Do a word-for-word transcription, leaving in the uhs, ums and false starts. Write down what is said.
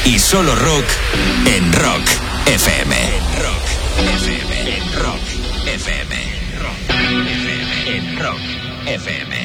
y solo rock en Rock F M. En Rock F M. En Rock F M. En Rock F M. En Rock F M.